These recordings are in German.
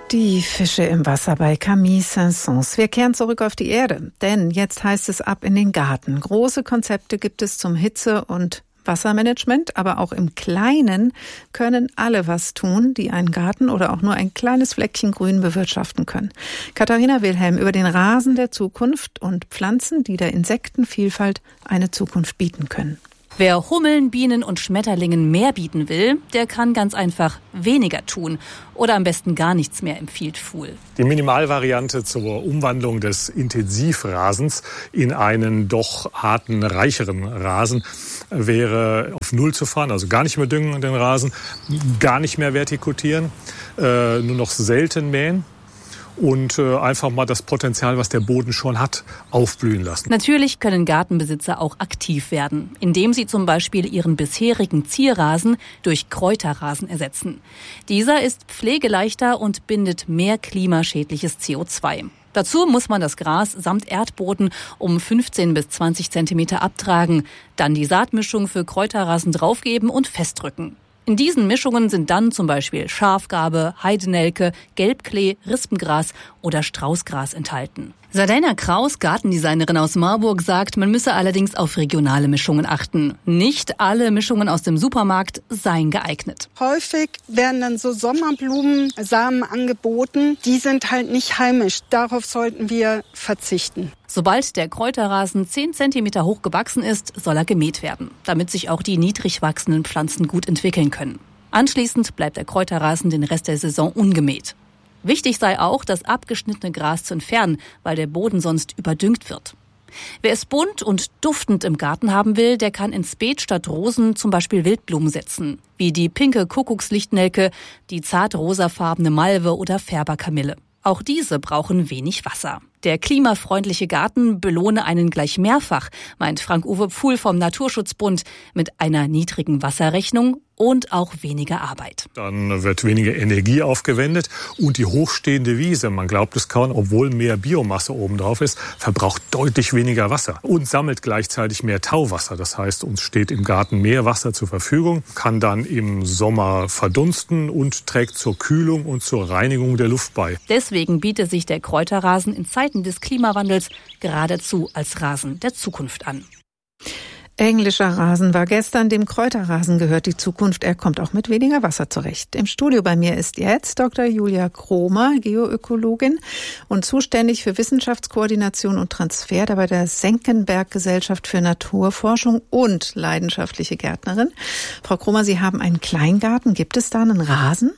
Die Fische im Wasser bei Camille Saint-Saëns. Wir kehren zurück auf die Erde, denn jetzt heißt es ab in den Garten. Große Konzepte gibt es zum Hitze- und Wassermanagement, aber auch im Kleinen können alle was tun, die einen Garten oder auch nur ein kleines Fleckchen Grün bewirtschaften können. Katharina Wilhelm über den Rasen der Zukunft und Pflanzen, die der Insektenvielfalt eine Zukunft bieten können. Wer Hummeln, Bienen und Schmetterlingen mehr bieten will, der kann ganz einfach weniger tun. Oder am besten gar nichts mehr, empfiehlt Fuhl. Die Minimalvariante zur Umwandlung des Intensivrasens in einen doch artenreicheren Rasen wäre auf Null zu fahren, also gar nicht mehr düngen den Rasen, gar nicht mehr vertikutieren, nur noch selten mähen. Und einfach mal das Potenzial, was der Boden schon hat, aufblühen lassen. Natürlich können Gartenbesitzer auch aktiv werden, indem sie zum Beispiel ihren bisherigen Zierrasen durch Kräuterrasen ersetzen. Dieser ist pflegeleichter und bindet mehr klimaschädliches CO2. Dazu muss man das Gras samt Erdboden um 15 bis 20 Zentimeter abtragen, dann die Saatmischung für Kräuterrasen draufgeben und festdrücken. In diesen Mischungen sind dann zum Beispiel Schafgarbe, Heidenelke, Gelbklee, Rispengras oder Straußgras enthalten. Sardina Kraus, Gartendesignerin aus Marburg, sagt, man müsse allerdings auf regionale Mischungen achten. Nicht alle Mischungen aus dem Supermarkt seien geeignet. Häufig werden dann so Sommerblumensamen angeboten. Die sind halt nicht heimisch. Darauf sollten wir verzichten. Sobald der Kräuterrasen 10 Zentimeter hoch gewachsen ist, soll er gemäht werden, damit sich auch die niedrig wachsenden Pflanzen gut entwickeln können. Anschließend bleibt der Kräuterrasen den Rest der Saison ungemäht. Wichtig sei auch, das abgeschnittene Gras zu entfernen, weil der Boden sonst überdüngt wird. Wer es bunt und duftend im Garten haben will, der kann ins Beet statt Rosen zum Beispiel Wildblumen setzen, wie die pinke Kuckuckslichtnelke, die zart rosafarbene Malve oder Färberkamille. Auch diese brauchen wenig Wasser. Der klimafreundliche Garten belohne einen gleich mehrfach, meint Frank-Uwe Pfuhl vom Naturschutzbund, mit einer niedrigen Wasserrechnung und auch weniger Arbeit. Dann wird weniger Energie aufgewendet und die hochstehende Wiese, man glaubt es kaum, obwohl mehr Biomasse obendrauf ist, verbraucht deutlich weniger Wasser und sammelt gleichzeitig mehr Tauwasser. Das heißt, uns steht im Garten mehr Wasser zur Verfügung, kann dann im Sommer verdunsten und trägt zur Kühlung und zur Reinigung der Luft bei. Deswegen bietet sich der Kräuterrasen in Zeiten des Klimawandels geradezu als Rasen der Zukunft an. Englischer Rasen war gestern, dem Kräuterrasen gehört die Zukunft. Er kommt auch mit weniger Wasser zurecht. Im Studio bei mir ist jetzt Dr. Julia Kromer, Geoökologin und zuständig für Wissenschaftskoordination und Transfer bei der Senckenberg-Gesellschaft für Naturforschung und leidenschaftliche Gärtnerin. Frau Kromer, Sie haben einen Kleingarten. Gibt es da einen Rasen?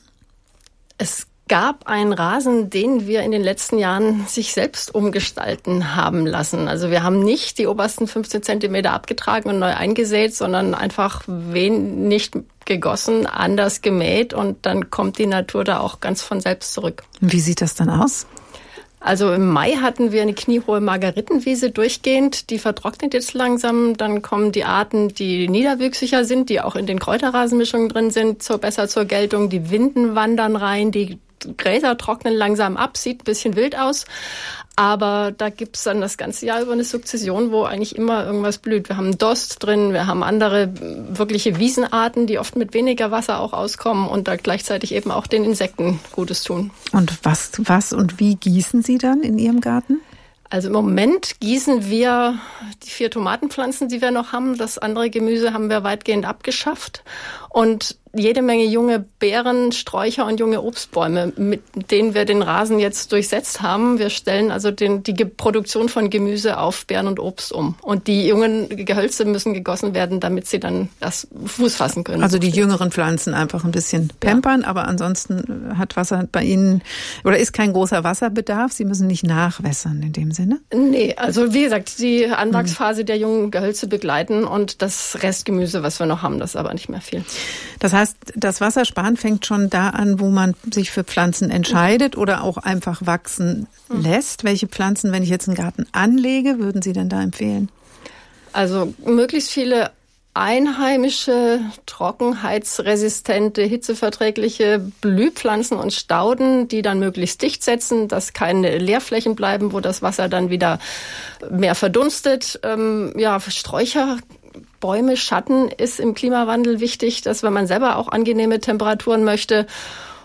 Es gab einen Rasen, den wir in den letzten Jahren sich selbst umgestalten haben lassen. Also wir haben nicht die obersten 15 Zentimeter abgetragen und neu eingesät, sondern einfach nicht gegossen, anders gemäht und dann kommt die Natur da auch ganz von selbst zurück. Wie sieht das dann aus? Also im Mai hatten wir eine kniehohe Margaritenwiese durchgehend, die vertrocknet jetzt langsam. Dann kommen die Arten, die niederwüchsiger sind, die auch in den Kräuterrasenmischungen drin sind, besser zur Geltung. Die Winden wandern rein, die Gräser trocknen langsam ab, sieht ein bisschen wild aus. Aber da gibt's dann das ganze Jahr über eine Sukzession, wo eigentlich immer irgendwas blüht. Wir haben Dost drin, wir haben andere wirkliche Wiesenarten, die oft mit weniger Wasser auch auskommen und da gleichzeitig eben auch den Insekten Gutes tun. Und was und wie gießen Sie dann in Ihrem Garten? Also im Moment gießen wir die 4 Tomatenpflanzen, die wir noch haben. Das andere Gemüse haben wir weitgehend abgeschafft. Und jede Menge junge Beeren, Sträucher und junge Obstbäume, mit denen wir den Rasen jetzt durchsetzt haben. Wir stellen also die Produktion von Gemüse auf Beeren und Obst um. Und die jungen Gehölze müssen gegossen werden, damit sie dann das Fuß fassen können. Also die jüngeren Pflanzen einfach ein bisschen pampern, aber ansonsten hat Wasser bei Ihnen, oder ist kein großer Wasserbedarf? Sie müssen nicht nachwässern in dem Sinne? Nee, also wie gesagt, die Anwachsphase der jungen Gehölze begleiten und das Restgemüse, was wir noch haben, das ist aber nicht mehr viel. Das heißt, das Wassersparen fängt schon da an, wo man sich für Pflanzen entscheidet oder auch einfach wachsen lässt. Welche Pflanzen, wenn ich jetzt einen Garten anlege, würden Sie denn da empfehlen? Also möglichst viele einheimische, trockenheitsresistente, hitzeverträgliche Blühpflanzen und Stauden, die dann möglichst dicht setzen, dass keine Leerflächen bleiben, wo das Wasser dann wieder mehr verdunstet. Sträucher, Bäume, Schatten ist im Klimawandel wichtig, dass wenn man selber auch angenehme Temperaturen möchte.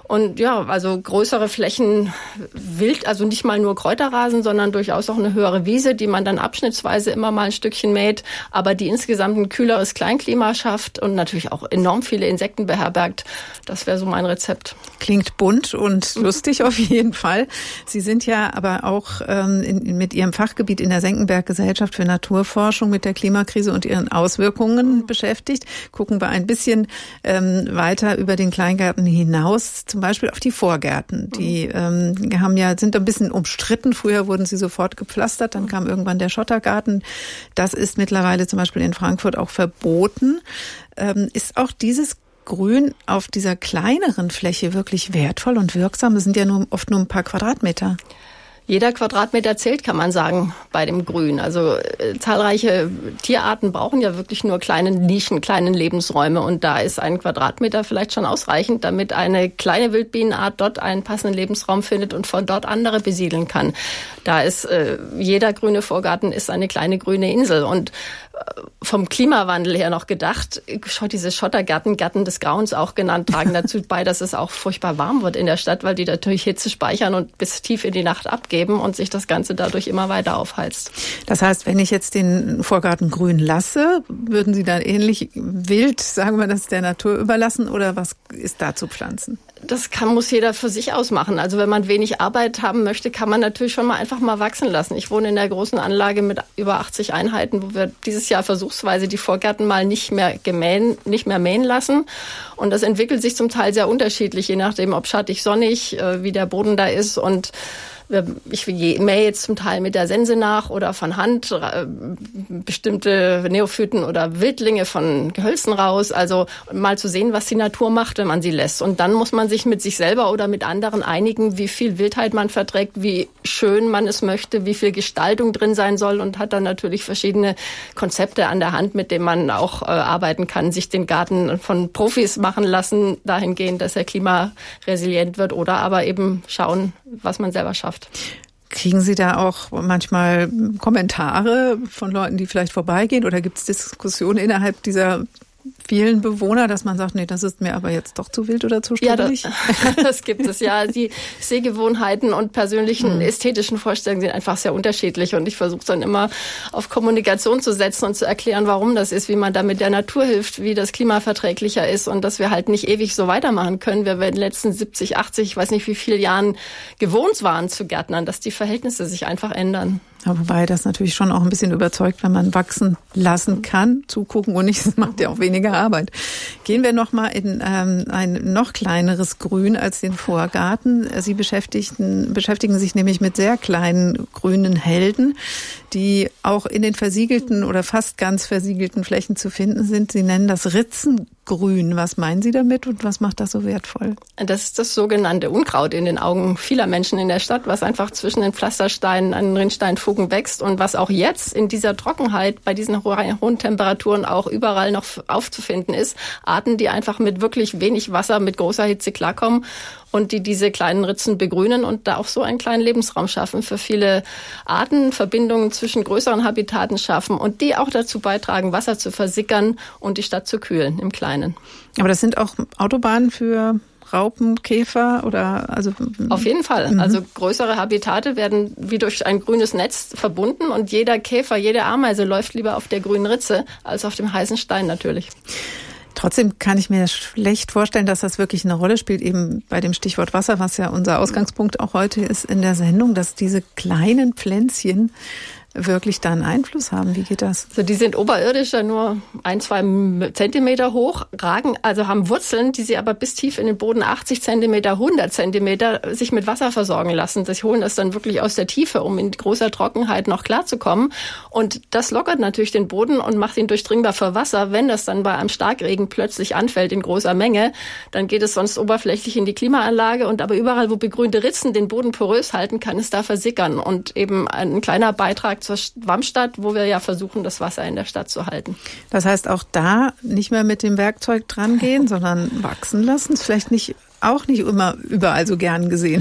Und ja, also größere Flächen Wild, also nicht mal nur Kräuterrasen, sondern durchaus auch eine höhere Wiese, die man dann abschnittsweise immer mal ein Stückchen mäht, aber die insgesamt ein kühleres Kleinklima schafft und natürlich auch enorm viele Insekten beherbergt. Das wäre so mein Rezept. Klingt bunt und lustig auf jeden Fall. Sie sind ja aber auch mit Ihrem Fachgebiet in der Senckenberg-Gesellschaft für Naturforschung mit der Klimakrise und ihren Auswirkungen beschäftigt. Gucken wir ein bisschen weiter über den Kleingarten hinaus, zum Beispiel auf die Vorgärten. Die sind ein bisschen umstritten. Früher wurden sie sofort gepflastert, dann kam irgendwann der Schottergarten. Das ist mittlerweile zum Beispiel in Frankfurt auch verboten. Ist auch dieses Grün auf dieser kleineren Fläche wirklich wertvoll und wirksam? Es sind ja oft nur ein paar Quadratmeter. Jeder Quadratmeter zählt, kann man sagen, bei dem Grün. Also zahlreiche Tierarten brauchen ja wirklich nur kleine Nischen, kleine Lebensräume. Und da ist ein Quadratmeter vielleicht schon ausreichend, damit eine kleine Wildbienenart dort einen passenden Lebensraum findet und von dort andere besiedeln kann. Da ist jeder grüne Vorgarten ist eine kleine grüne Insel. Und vom Klimawandel her noch gedacht, diese Schottergärten, Gärten des Grauens auch genannt, tragen dazu bei, dass es auch furchtbar warm wird in der Stadt, weil die natürlich Hitze speichern und bis tief in die Nacht abgeben und sich das Ganze dadurch immer weiter aufheizt. Das heißt, wenn ich jetzt den Vorgarten grün lasse, würden Sie dann ähnlich wild, sagen wir das, der Natur überlassen oder was ist da zu pflanzen? Das muss jeder für sich ausmachen. Also wenn man wenig Arbeit haben möchte, kann man natürlich schon mal einfach mal wachsen lassen. Ich wohne in der großen Anlage mit über 80 Einheiten, wo wir dieses Jahr versuchsweise die Vorgärten mal nicht mehr mähen lassen. Und das entwickelt sich zum Teil sehr unterschiedlich, je nachdem, ob schattig, sonnig, wie der Boden da ist. Und ich mähe jetzt zum Teil mit der Sense nach oder von Hand bestimmte Neophyten oder Wildlinge von Gehölzen raus. Also mal zu sehen, was die Natur macht, wenn man sie lässt. Und dann muss man sich mit sich selber oder mit anderen einigen, wie viel Wildheit man verträgt, wie schön man es möchte, wie viel Gestaltung drin sein soll und hat dann natürlich verschiedene Konzepte an der Hand, mit denen man auch arbeiten kann, sich den Garten von Profis machen lassen, dahingehend, dass er klimaresilient wird oder aber eben schauen, was man selber schafft. Kriegen Sie da auch manchmal Kommentare von Leuten, die vielleicht vorbeigehen oder gibt es Diskussionen innerhalb dieser vielen Bewohner, dass man sagt, nee, das ist mir aber jetzt doch zu wild oder zu strubbelig? Ja, das gibt es ja. Die Sehgewohnheiten und persönlichen ästhetischen Vorstellungen sind einfach sehr unterschiedlich und ich versuche dann immer auf Kommunikation zu setzen und zu erklären, warum das ist, wie man damit der Natur hilft, wie das klimaverträglicher ist und dass wir halt nicht ewig so weitermachen können. Wir in den letzten 70, 80, ich weiß nicht wie viele Jahren gewohnt waren zu Gärtnern, dass die Verhältnisse sich einfach ändern. Ja, wobei das natürlich schon auch ein bisschen überzeugt, wenn man wachsen lassen kann, zugucken und nicht, das macht ja auch weniger Arbeit. Gehen wir noch mal in ein noch kleineres Grün als den Vorgarten. Sie beschäftigen sich nämlich mit sehr kleinen grünen Helden, die auch in den versiegelten oder fast ganz versiegelten Flächen zu finden sind. Sie nennen das Ritzengrün. Was meinen Sie damit und was macht das so wertvoll? Das ist das sogenannte Unkraut in den Augen vieler Menschen in der Stadt, was einfach zwischen den Pflastersteinen an den Rinnsteinfugen wächst und was auch jetzt in dieser Trockenheit bei diesen hohen Temperaturen auch überall noch aufzufinden ist. Arten, die einfach mit wirklich wenig Wasser, mit großer Hitze klarkommen und die diese kleinen Ritzen begrünen und da auch so einen kleinen Lebensraum schaffen für viele Arten, Verbindungen zwischen größeren Habitaten schaffen und die auch dazu beitragen, Wasser zu versickern und die Stadt zu kühlen im Kleinen. Aber das sind auch Autobahnen für Raupen, Käfer oder also? Auf jeden Fall. Also größere Habitate werden wie durch ein grünes Netz verbunden und jeder Käfer, jede Ameise läuft lieber auf der grünen Ritze als auf dem heißen Stein natürlich. Trotzdem kann ich mir schlecht vorstellen, dass das wirklich eine Rolle spielt, eben bei dem Stichwort Wasser, was ja unser Ausgangspunkt auch heute ist in der Sendung, dass diese kleinen Pflänzchen wirklich da einen Einfluss haben? Wie geht das? Also die sind oberirdisch ja nur 1-2 Zentimeter hoch, also haben Wurzeln, die sie aber bis tief in den Boden 80 Zentimeter, 100 Zentimeter sich mit Wasser versorgen lassen. Sie holen das dann wirklich aus der Tiefe, um in großer Trockenheit noch klarzukommen. Und das lockert natürlich den Boden und macht ihn durchdringbar für Wasser. Wenn das dann bei einem Starkregen plötzlich anfällt in großer Menge, dann geht es sonst oberflächlich in die Klimaanlage und aber überall, wo begrünte Ritzen den Boden porös halten, kann es da versickern. Und eben ein kleiner Beitrag zur Schwammstadt, wo wir ja versuchen, das Wasser in der Stadt zu halten. Das heißt, auch da nicht mehr mit dem Werkzeug dran gehen, sondern wachsen lassen. Ist vielleicht auch nicht immer überall so gern gesehen.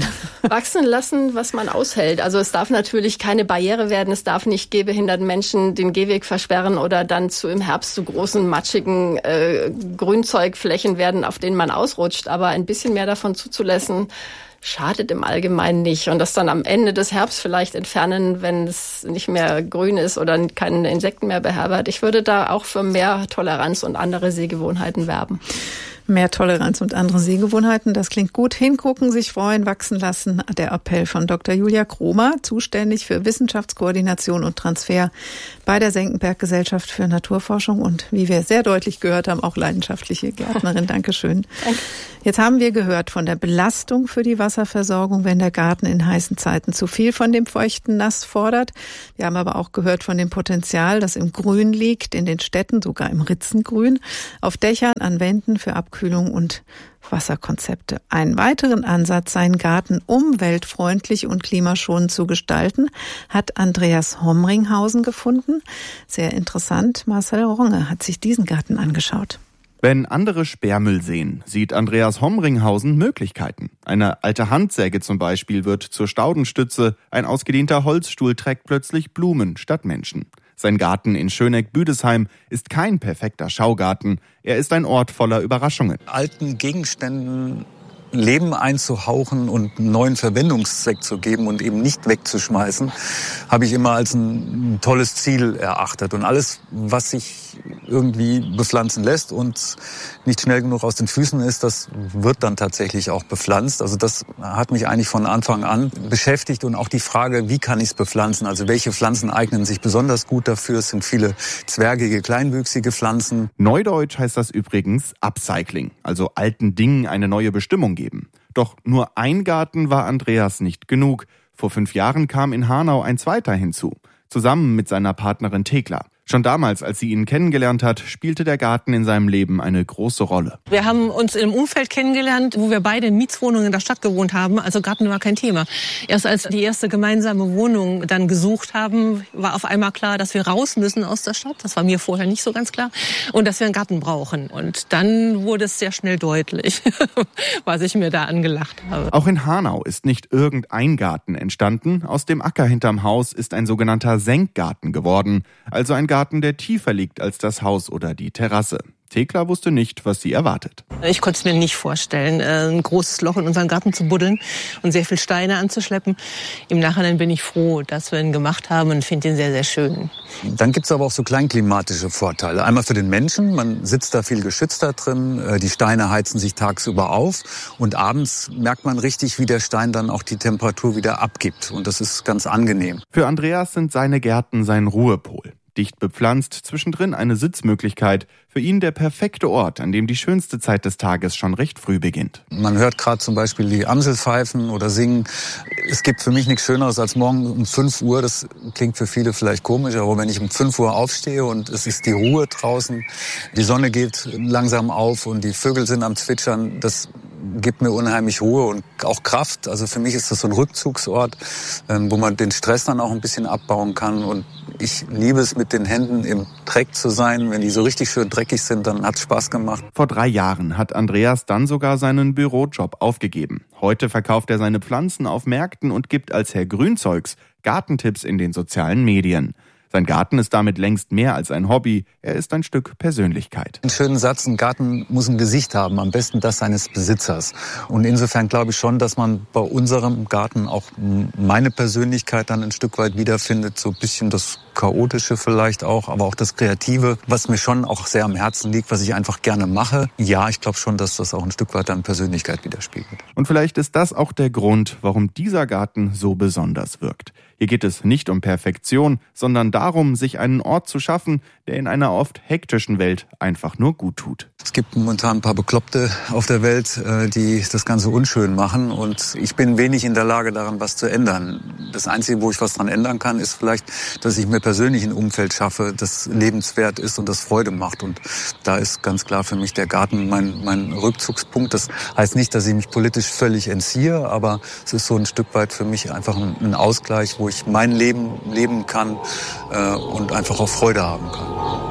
Wachsen lassen, was man aushält. Also es darf natürlich keine Barriere werden. Es darf nicht gehbehinderten Menschen den Gehweg versperren oder dann im Herbst zu großen, matschigen Grünzeugflächen werden, auf denen man ausrutscht. Aber ein bisschen mehr davon zuzulassen, schadet im Allgemeinen nicht. Und das dann am Ende des Herbst vielleicht entfernen, wenn es nicht mehr grün ist oder keine Insekten mehr beherbergt. Ich würde da auch für mehr Toleranz und andere Sehgewohnheiten werben. Mehr Toleranz und andere Sehgewohnheiten, das klingt gut. Hingucken, sich freuen, wachsen lassen. Der Appell von Dr. Julia Kromer, zuständig für Wissenschaftskoordination und Transfer bei der Senckenberg-Gesellschaft für Naturforschung und, wie wir sehr deutlich gehört haben, auch leidenschaftliche Gärtnerin. Dankeschön. Danke. Jetzt haben wir gehört von der Belastung für die Wasserversorgung, wenn der Garten in heißen Zeiten zu viel von dem feuchten Nass fordert. Wir haben aber auch gehört von dem Potenzial, das im Grün liegt, in den Städten, sogar im Ritzengrün, auf Dächern, an Wänden für Abkühlung und Wasserkonzepte. Einen weiteren Ansatz, seinen Garten umweltfreundlich und klimaschonend zu gestalten, hat Andreas Homringhausen gefunden. Sehr interessant. Marcel Ronge hat sich diesen Garten angeschaut. Wenn andere Sperrmüll sehen, sieht Andreas Homringhausen Möglichkeiten. Eine alte Handsäge zum Beispiel wird zur Staudenstütze, ein ausgedehnter Holzstuhl trägt plötzlich Blumen statt Menschen. Sein Garten in Schöneck-Büdesheim ist kein perfekter Schaugarten, er ist ein Ort voller Überraschungen. Alten Gegenständen Leben einzuhauchen und einen neuen Verwendungszweck zu geben und eben nicht wegzuschmeißen, habe ich immer als ein tolles Ziel erachtet. Und alles, was sich irgendwie bepflanzen lässt und nicht schnell genug aus den Füßen ist, das wird dann tatsächlich auch bepflanzt. Also das hat mich eigentlich von Anfang an beschäftigt und auch die Frage, wie kann ich es bepflanzen? Also welche Pflanzen eignen sich besonders gut dafür? Es sind viele zwergige, kleinwüchsige Pflanzen. Neudeutsch heißt das übrigens Upcycling, also alten Dingen eine neue Bestimmung geben. Doch nur ein Garten war Andreas nicht genug. Vor 5 Jahren kam in Hanau ein zweiter hinzu, zusammen mit seiner Partnerin Thekla. Schon damals, als sie ihn kennengelernt hat, spielte der Garten in seinem Leben eine große Rolle. Wir haben uns im Umfeld kennengelernt, wo wir beide in Mietswohnungen in der Stadt gewohnt haben. Also Garten war kein Thema. Erst als wir die erste gemeinsame Wohnung dann gesucht haben, war auf einmal klar, dass wir raus müssen aus der Stadt. Das war mir vorher nicht so ganz klar. Und dass wir einen Garten brauchen. Und dann wurde es sehr schnell deutlich, was ich mir da angelacht habe. Auch in Hanau ist nicht irgendein Garten entstanden. Aus dem Acker hinterm Haus ist ein sogenannter Senkgarten geworden. Also ein Garten, der tiefer liegt als das Haus oder die Terrasse. Thekla wusste nicht, was sie erwartet. Ich konnte es mir nicht vorstellen, ein großes Loch in unseren Garten zu buddeln und sehr viel Steine anzuschleppen. Im Nachhinein bin ich froh, dass wir ihn gemacht haben und finde ihn sehr, sehr schön. Dann gibt es aber auch so kleinklimatische Vorteile. Einmal für den Menschen, man sitzt da viel geschützter drin, die Steine heizen sich tagsüber auf und abends merkt man richtig, wie der Stein dann auch die Temperatur wieder abgibt. Und das ist ganz angenehm. Für Andreas sind seine Gärten sein Ruhepol. Dicht bepflanzt, zwischendrin eine Sitzmöglichkeit. Für ihn der perfekte Ort, an dem die schönste Zeit des Tages schon recht früh beginnt. Man hört gerade zum Beispiel die Amsel pfeifen oder singen. Es gibt für mich nichts Schöneres als morgen um 5 Uhr. Das klingt für viele vielleicht komisch, aber wenn ich um 5 Uhr aufstehe und es ist die Ruhe draußen, die Sonne geht langsam auf und die Vögel sind am Zwitschern, das gibt mir unheimlich Ruhe und auch Kraft. Also für mich ist das so ein Rückzugsort, wo man den Stress dann auch ein bisschen abbauen kann. Und ich liebe es, mit den Händen im Dreck zu sein. Wenn die so richtig schön dreckig sind, dann hat's Spaß gemacht. Vor 3 Jahren hat Andreas dann sogar seinen Bürojob aufgegeben. Heute verkauft er seine Pflanzen auf Märkten und gibt als Herr Grünzeugs Gartentipps in den sozialen Medien. Sein Garten ist damit längst mehr als ein Hobby, er ist ein Stück Persönlichkeit. Einen schönen Satz, ein Garten muss ein Gesicht haben, am besten das seines Besitzers. Und insofern glaube ich schon, dass man bei unserem Garten auch meine Persönlichkeit dann ein Stück weit wiederfindet. So ein bisschen das Chaotische vielleicht auch, aber auch das Kreative, was mir schon auch sehr am Herzen liegt, was ich einfach gerne mache. Ja, ich glaube schon, dass das auch ein Stück weit dann Persönlichkeit widerspiegelt. Und vielleicht ist das auch der Grund, warum dieser Garten so besonders wirkt. Hier geht es nicht um Perfektion, sondern darum, sich einen Ort zu schaffen, der in einer oft hektischen Welt einfach nur gut tut. Es gibt momentan ein paar Bekloppte auf der Welt, die das Ganze unschön machen und ich bin wenig in der Lage, daran was zu ändern. Das Einzige, wo ich was dran ändern kann, ist vielleicht, dass ich mir persönlich ein Umfeld schaffe, das lebenswert ist und das Freude macht. Und da ist ganz klar für mich der Garten mein Rückzugspunkt. Das heißt nicht, dass ich mich politisch völlig entziehe, aber es ist so ein Stück weit für mich einfach ein Ausgleich, wo ich mein Leben leben kann und einfach auch Freude haben kann.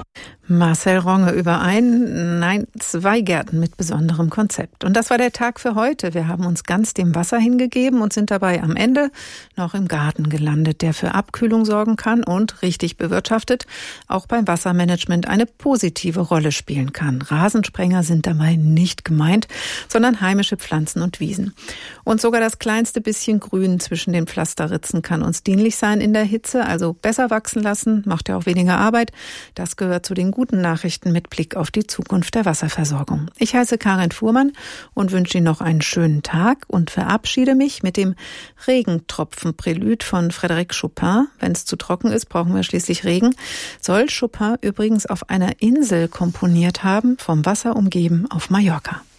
Marcel Ronge über zwei Gärten mit besonderem Konzept. Und das war der Tag für heute. Wir haben uns ganz dem Wasser hingegeben und sind dabei am Ende noch im Garten gelandet, der für Abkühlung sorgen kann und richtig bewirtschaftet auch beim Wassermanagement eine positive Rolle spielen kann. Rasensprenger sind dabei nicht gemeint, sondern heimische Pflanzen und Wiesen. Und sogar das kleinste bisschen Grün zwischen den Pflasterritzen kann uns dienlich sein in der Hitze, also besser wachsen lassen, macht ja auch weniger Arbeit. Das gehört zu den guten Nachrichten mit Blick auf die Zukunft der Wasserversorgung. Ich heiße Karin Fuhrmann und wünsche Ihnen noch einen schönen Tag und verabschiede mich mit dem Regentropfen-Prälude von Frédéric Chopin. Wenn es zu trocken ist, brauchen wir schließlich Regen. Soll Chopin übrigens auf einer Insel komponiert haben, vom Wasser umgeben auf Mallorca.